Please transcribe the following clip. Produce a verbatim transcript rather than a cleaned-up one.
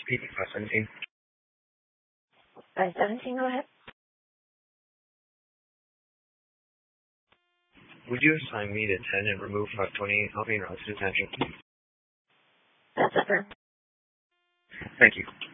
P D five seventeen. five seventeen, go ahead. Would you assign me to ten and remove five twenty-eight Helping Road to detention? That's affirmed. Thank you.